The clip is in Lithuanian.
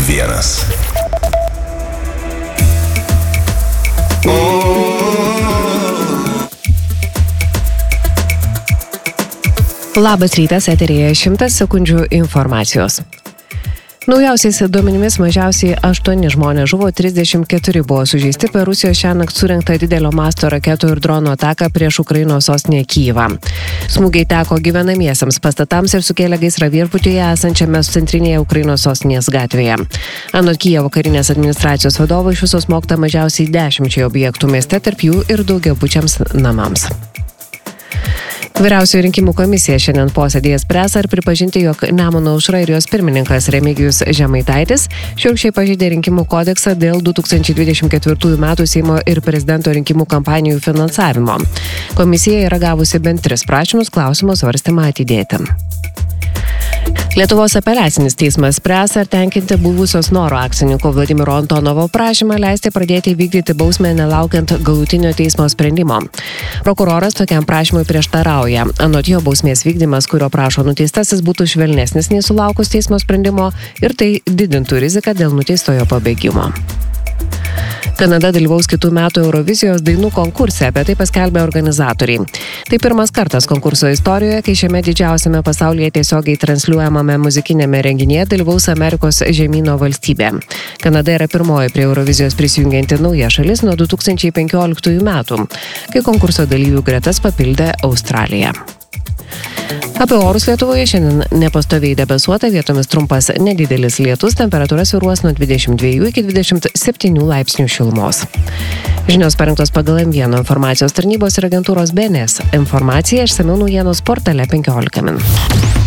Labas rytas, eteryje 100 sekundžių informacijos. Naujausiais duomenimis mažiausiai 8 žmonės žuvo, 34 buvo sužeisti per Rusijos šiąnakt surengtą didelio masto raketų ir dronų ataką prieš Ukrainos sostinę Kyjivą. Smūgiai teko gyvenamiesiems pastatams ir sukėlė gaisrą viešbutyje esančiame centrinėje Ukrainos sostinės gatvėje. Anot Kyjivo karinės administracijos vadovo iš viso smogta mažiausiai 10 objektų mieste, tarp jų ir daugiabučiams namams. Vyriausioji rinkimų komisija šiandien posėdėje spręs, ar pripažinti, jog Nemuno aušra ir jos pirmininkas Remigijus Žemaitaitis šiurkščiai pažeidė rinkimų kodeksą dėl 2024 metų Seimo ir prezidento rinkimų kampanijų finansavimo. Komisija yra gavusi bent 3 prašymus klausimo svarstymą atidėti. Lietuvos apeliacinis teismas spręs, ar tenkinti buvusios Noro akcininko Vladimiro Antonovo prašymą leisti pradėti vykdyti bausmę nelaukiant galutinio teismo sprendimo. Prokuroras tokiam prašymui prieštarauja. Anot jo, bausmės vykdymas, kurio prašo nuteistasis, būtų švelnesnis nei sulaukus teismo sprendimo ir tai didintų riziką dėl nuteistojo pabėgimo. Kanada dalyvaus kitų metų Eurovizijos dainų konkurse, apie tai paskelbė organizatoriai. Tai pirmas kartas konkurso istorijoje, kai šiame didžiausiame pasaulyje tiesiogiai transliuojamame muzikinėme renginyje dalyvaus Amerikos žemyno valstybė. Kanada yra pirmoji prie Eurovizijos prisijungianti nauja šalis nuo 2015 metų, kai konkurso dalyvių gretas papildė Australija. Apie orus Lietuvoje šiandien nepastoviai debesuota, vietomis trumpas nedidelis lietus, temperatūra svyruos nuo 22 iki 27 laipsnių šilumos. Žinios parengtos pagal M1 informacijos tarnybos ir agentūros BNS. Informacija išsamiau naujienos portale 15 min.